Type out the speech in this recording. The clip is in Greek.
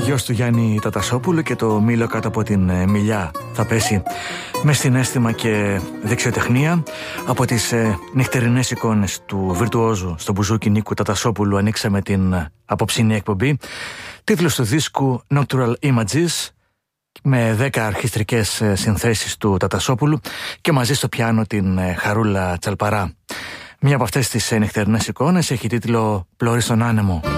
Γιος του Γιάννη Τατασόπουλου και το μήλο κάτω από την μιλιά θα πέσει με συναίσθημα και δεξιοτεχνία. Από τις νυχτερινές εικόνες του βιρτουόζου στο μπουζούκι Νίκου Τατασόπουλου ανοίξαμε την απόψινή εκπομπή. Τίτλος του δίσκου Nocturnal Images, με 10 αρχιστρικές συνθέσεις του Τατασόπουλου και μαζί στο πιάνο την Χαρούλα Τσαλπαρά. Μια από αυτές τις νυχτερινές εικόνες έχει τίτλο «Πλώρη στον άνεμο».